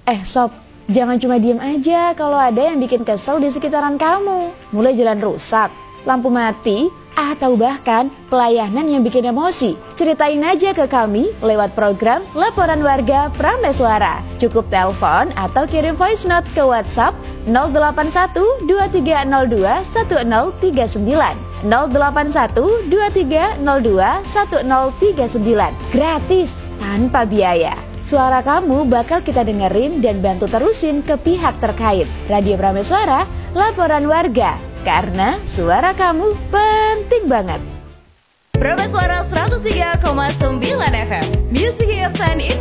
Sob, jangan cuma diem aja kalau ada yang bikin kesel di sekitaran kamu. Mulai jalan rusak, lampu mati, atau bahkan pelayanan yang bikin emosi. Ceritain aja ke kami lewat program Laporan Warga Prameswara. Cukup telepon atau kirim voice note ke WhatsApp 081 2302 1039 081 2302 1039. Gratis, tanpa biaya. Suara kamu bakal kita dengerin dan bantu terusin ke pihak terkait. Radio Prameswara, Laporan Warga. Karena suara kamu penting banget. Prameswara 103,9 FM. Music Hits and